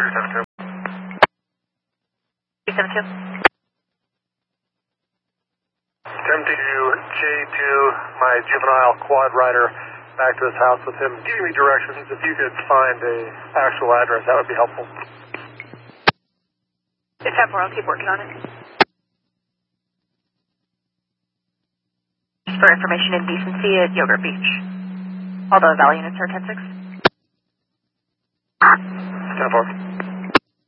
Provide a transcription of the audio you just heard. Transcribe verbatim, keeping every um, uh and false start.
three seven two. three seven two. Attempt to J two, my juvenile quad rider, back to his house with him, giving me directions. If you could find a actual address, that would be helpful. It's ten four, I'll keep working on it. For information and decency at Yogurt Beach. All the Valley units are ten six. ten four.